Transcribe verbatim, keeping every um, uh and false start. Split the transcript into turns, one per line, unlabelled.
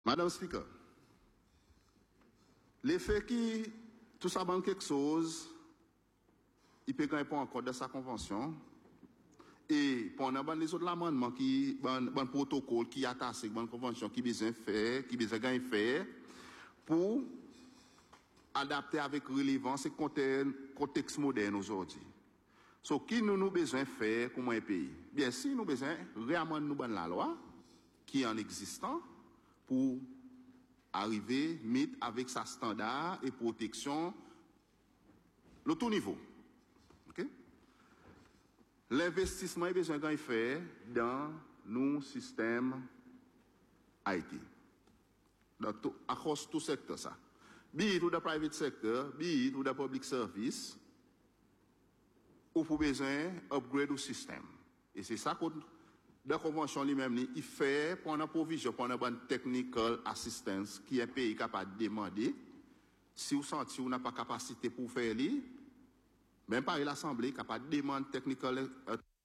Madame Speaker, l'effet qui, tout ça banque quelque chose, il peut gagner pas encore de sa convention. Et pendant les autres amendements qui, bon, bon protocole qui attache, bonne convention qui besoin faire, qui besoin gagner faire, pour adapter avec relevance et contexte moderne aujourd'hui. So, qui nous nous besoin faire comme un pays? Bien, si nous besoin réamender nous la loi qui est en existant pour arriver, mettre avec sa standard et protection le tout niveau. Okay? L'investissement est besoin de faire dans nos systèmes I T. Dans tout, à cause de tout secteur ça. Be it ou le private sector, be it ou le public service, ou pour besoin upgrade au système. Et c'est ça que la convention lui-même, il fait pour une provision, pour une bonne technical assistance qui est pays capable de demander. Si vous sentez que vous n'avez pas capacité pour faire, même par l'Assemblée, capable de demander technical